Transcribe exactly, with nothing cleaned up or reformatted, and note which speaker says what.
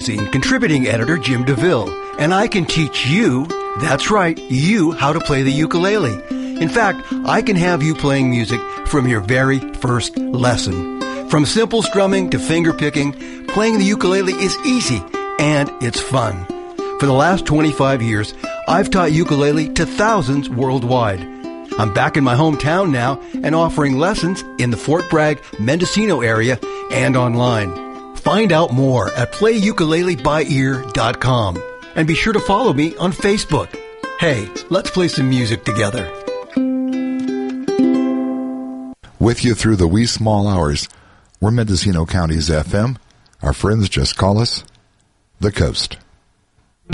Speaker 1: Magazine contributing editor Jim DeVille, and I can teach you, that's right, you, how to play the ukulele. In fact, I can have you playing music from your very first lesson. From simple strumming to finger picking, playing the ukulele is easy and it's fun. For the last twenty-five years, I've taught ukulele to thousands worldwide. I'm back in my hometown now and offering lessons in the Fort Bragg, Mendocino area and online. Find out more at play ukulele by ear dot com. And be sure to follow me on Facebook. Hey, let's play some music together.
Speaker 2: With you through the wee small hours, we're Mendocino County's F M. Our friends just call us The Coast.